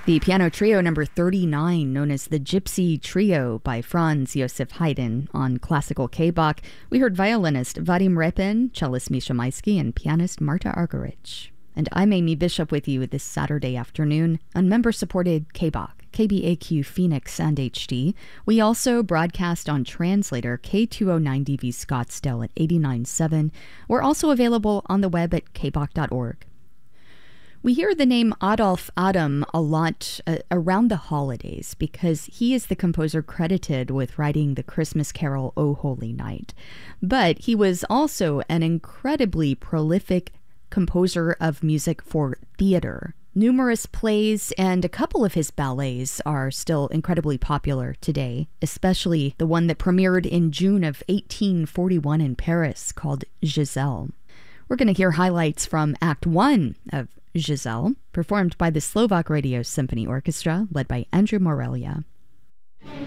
The piano trio number 39, known as the Gypsy Trio by Franz Josef Haydn on classical K-Bach. We heard violinist Vadim Repin, cellist Misha Maisky, and pianist Marta Argerich. And I'm Amy Bishop with you this Saturday afternoon on member-supported K-Bach, KBAQ Phoenix and HD. We also broadcast on translator K209DV Scottsdale at 89.7. We're also available on the web at kbach.org. We hear the name Adolf Adam a lot around the holidays because he is the composer credited with writing the Christmas carol O Holy Night. But he was also an incredibly prolific composer of music for theater. Numerous plays and a couple of his ballets are still incredibly popular today, especially the one that premiered in June of 1841 in Paris called Giselle. We're going to hear highlights from Act 1 of Giselle, performed by the Slovak Radio Symphony Orchestra, led by Andrew Morelia.